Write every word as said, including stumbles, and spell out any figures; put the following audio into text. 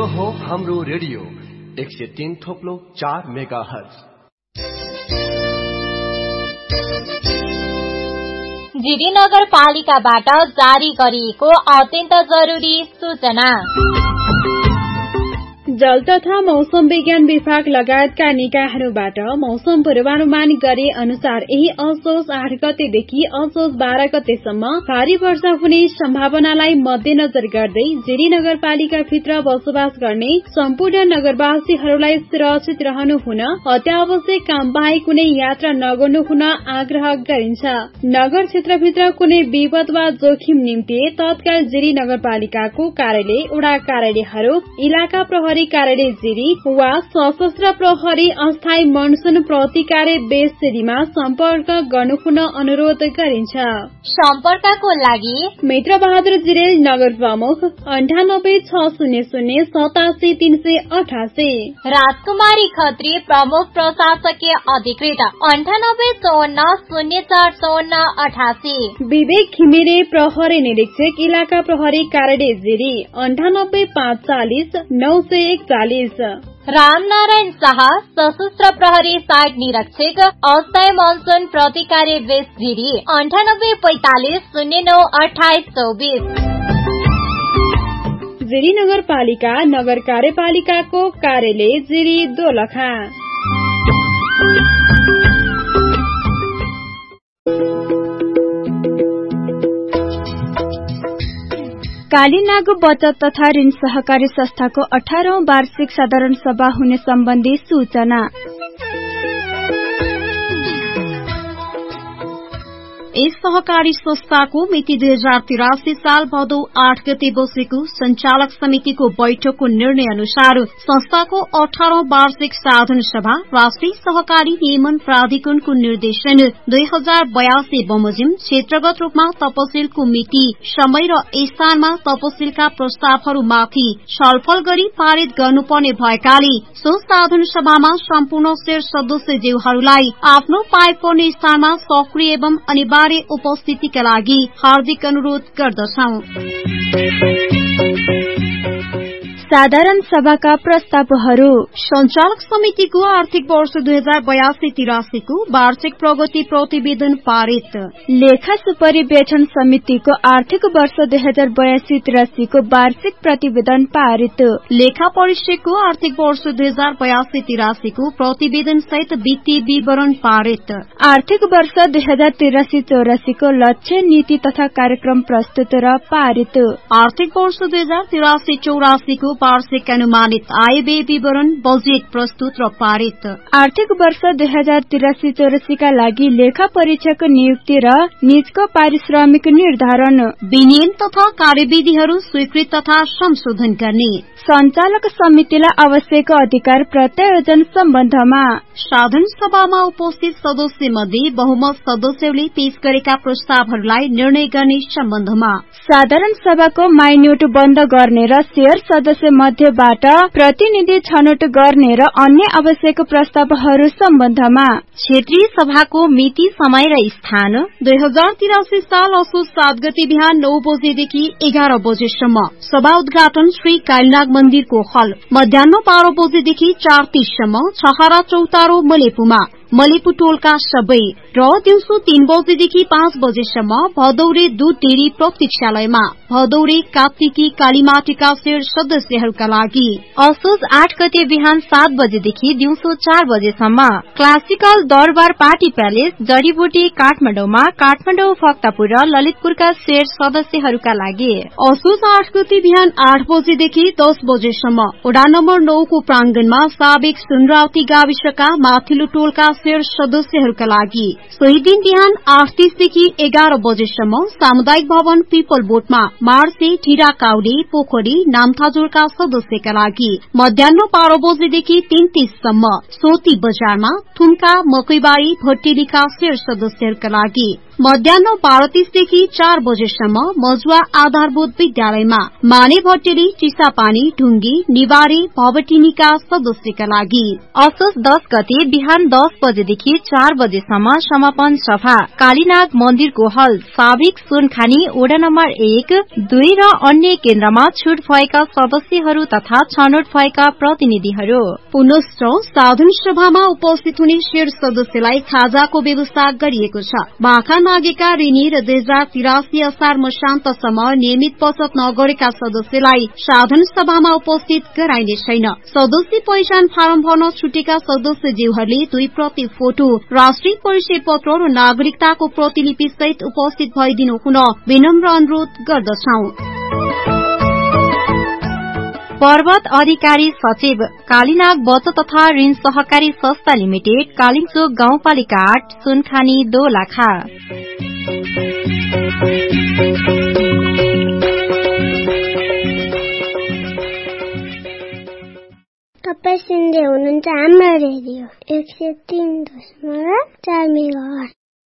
हो हाम्रो रेडियो एक सय तीन थोप्लो चार मेगा हर्ज। जिरी नगरपालिकाबाट जारी गरिएको अत्यन्त जरुरी सूचना। जल तथा मौसम विज्ञान विभाग लगायतका निकायहरूबाट मौसम पूर्वानुमान गरे अनुसार यही असोज आठ गतेदेखि असोज बाह्र गतेसम्म भारी वर्षा हुने सम्भावनालाई मध्यनजर गर्दै जिरी नगरपालिका भित्र बसोबास गर्ने सम्पूर्ण नगरवासीहरूलाई सुरक्षित रहनु हुन अत्यावश्यक काम बाहेक कुनै यात्रा नगर्नु हुन आग्रह गरिन्छ। नगर क्षेत्रभित्र कुनै विपद वा जोखिम निम्ति तत्काल जिरी नगरपालिकाको कार्यालय, वडा कार्यालयहरू, इलाका प्रहरी कार्यालय जिरी वा सशस्त्र प्रहरी अस्थायी मनसुन प्रतिकार्य बेसरीमा सम्पर्क गर्नु हुन अनुरोध गरिन्छ। सम्पर्कको लागि मित्र बहादुर जिरेल नगर प्रमुख अन्ठानब्बे छ शून्य शून्य सतासी तीन सय अठासी, राजकुमारी खत्री प्रमुख प्रशासकीय अधिकृत अन्ठानब्बे चौवन्न शून्य चार चौवन्न अठासी, विवेक घिमिरे प्रहरी निरीक्षक इलाका प्रहरी कार्यालय जिरी अन्ठानब्बे पाँच चालिस नौ सय एकचालिस, रामनारायण शाह सशस्त्र प्रहरी साइट निरीक्षक अस्थायी मनसुन प्रतिकार्य बेस जिरी अन्ठानब्बे पैंतालिस शून्य नौ अठाइस चौबीस। जिरी नगरपालिका नगर कार्यपालिकाको कार्यालय जिरी दोलखा। कालीनाग बचत तथा ऋण सहकारी संस्थाको अठारौं वार्षिक साधारण सभा हुने सम्बन्धी सूचना। यस सहकारी संस्थाको मिति दुई हजार तिरासी साल भदौ आठ गते बसेको संचालक समितिको बैठकको निर्णय अनुसार संस्थाको अठारौं वार्षिक साधारण सभा राष्ट्रिय सहकारी नियमन प्राधिकरणको निर्देशन दुई हजार बयासी बमोजिम क्षेत्रगत रूपमा तपसिलको मिति, समय र स्थानमा तपसिलका प्रस्तावहरूमाथि छलफल गरी पारित गर्नुपर्ने भएकाले सो साधारण सभामा सम्पूर्ण शेर सदस्यज्यूहरूलाई आफ्नो पाए पर्ने स्थानमा सक्रिय एवं अनिवार्य उपस्थितिका लागि हार्दिक अनुरोध गर्दछौं। साधारण सभाका प्रस्तावहरू। संचालक समितिको आर्थिक वर्ष दुई हजार बयासी तिरासीको वार्षिक प्रगति प्रतिवेदन पारित। लेखा सुपरिवेक्षण समितिको आर्थिक वर्ष दुई हजार बयासी तिरासीको वार्षिक प्रतिवेदन पारित। लेखा परिषदको आर्थिक वर्ष दुई हजार बयासी तिरासीको प्रतिवेदन सहित वित्तीय विवरण पारित। आर्थिक वर्ष दुई हजार तिरासी चौरासीको लक्ष्य, नीति तथा कार्यक्रम प्रस्तुत र पारित। आर्थिक वर्ष दुई हजार तिरासी चौरासीको वार्षिक अनुमानित आय व्यय विवरण बजेट प्रस्तुत र पारित। आर्थिक वर्ष दुई हजार तिरासी चौरासीका लागि लेखा परीक्षक नियुक्ति र निजको पारिश्रमिक निर्धारण, विनियम तथा कार्यविधिहरू स्वीकृत तथा संशोधन गर्ने, संचालक समितिलाई आवश्यक अधिकार प्रत्यायोजन सम्बन्धमा साधारण सभामा उपस्थित सदस्य मध्ये बहुमत सदस्यले पेश गरेका प्रस्तावहरूलाई निर्णय गर्ने सम्बन्धमा साधारण सभाको माइन्युट बन्द गर्ने र शेयर सदस्य मध्येबाट प्रतिनिधि छनौट गर्ने र अन्य आवश्यक प्रस्तावहरू सम्बन्धमा क्षेत्रीय सभाको मिति, समय र स्थान दुई हजार तिरासी साल असोज सात गते बिहान नौ बजेदेखि एघार बजेसम्म सभा उद्घाटन श्री कालीनाग मन्दिरको हल, मध्याह बाह्र बजेदेखि चार तीससम्म छहारा चौतारो मलेपुमा मलेपु टोलका सबै र दिउँसो तीन बजेदेखि पाँच बजेसम्म भदौरे दूध डेरी प्रतीक्षालयमा भदौरे कार्तिकी कालीमाटीका शेर सदस्यहरूका लागि असोज आठ गते बिहान सात बजेदेखि दिउँसो चार बजेसम्म क्लासिकल दरबार पार्टी प्यालेस जडीबुटी काठमाडौँमा काठमाडौँ, भक्तपुर र ललितपुरका शेर सदस्यहरूका लागि असोज आठ गते बिहान आठ बजेदेखि दस बजेसम्म वडा नम्बर नौ को प्रांगणमा साबिक सुनरावती गाविसका माथिल्लो टोलका शेर सदस्यहरूका लागि सोही दिन बिहान आठ तीसदेखि एघार बजेसम्म सामुदायिक भवन पिपल बोटमा मार्से, ढिरा काउडे, पोखरी, नामथाजोरका सदस्यका लागि मध्याह बाह्र बजेदेखि तीन तीससम्म सोती बजारमा थुम्का, मकैबारी, भट्टेलीका शेर सदस्यहरूका लागि मध्याह बाह्र तीसदेखि चार बजेसम्म मजुवा आधारभूत विद्यालयमा माने भट्टेली चिसापानी ढुंगी निवारी भवटिनीका सदस्यका लागि असोज दस गते बिहान दस बजेदेखि चार बजेसम्म समापन सभा कालीनाग मन्दिरको हल साविक सुनखानी वडा नम्बर एक दुई र अन्य केन्द्रमा छुट भएका सदस्यहरू तथा छनौट भएका प्रतिनिधिहरू। पुनश्च साधन सभामा उपस्थित हुने शेर सदस्यलाई खाजाको व्यवस्था गरिएको छ। भाखा मागेका ऋणी र दुई हजार तिरासी असार मसान्तसम्म नियमित बचत नगरेका सदस्यलाई साधन सभामा उपस्थित गराइने छैन। सदस्य पहिचान फारम भर्न छुटेका सदस्यज्यूहरूले दुई प्रति फोटो राष्ट्रिय परिचय पत्र र नागरिकताको प्रतिलिपि सहित उपस्थित भइदिनु हुन विनम्र अनुरोध गर्दछौं। पर्वत अधिकारी सचिव कालीनाग बचत तथा ऋण सहकारी संस्था लिमिटेड कालिङचोक गाउँपालिका आठ सुनखानी दोलाखा। तपाईं सुन्दै हुनुहुन्छ हाम्रो रेडियो एक सय तीन दशमलव चार मेगाहर्ज।